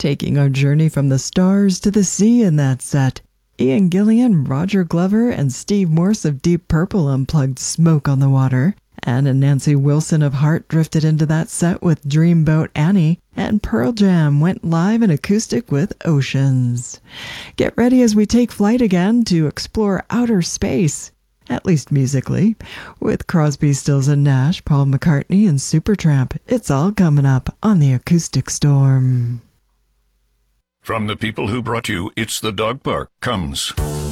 taking our journey from the stars to the sea in that set. Ian Gillan, Roger Glover, and Steve Morse of Deep Purple unplugged Smoke on the Water. Anne and Nancy Wilson of Heart drifted into that set with Dreamboat Annie, and Pearl Jam went live in acoustic with Oceans. Get ready as we take flight again to explore outer space, at least musically, with Crosby, Stills and Nash, Paul McCartney, and Supertramp. It's all coming up on the Acoustic Storm. From the people who brought you It's the Dog Park comes